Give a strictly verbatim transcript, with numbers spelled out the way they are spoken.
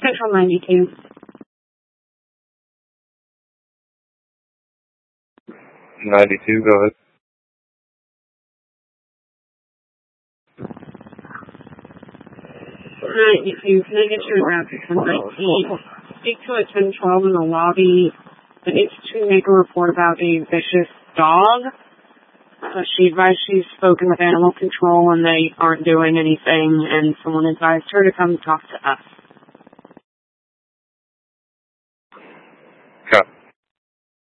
Central ninety-two. ninety-two, go ahead. ninety-two, can I get your address? one nineteen. Speak to a ten twelve in the lobby. It needs to make a report about a vicious dog. Uh, she advised she's spoken with animal control and they aren't doing anything, and someone advised her to come talk to us. Okay.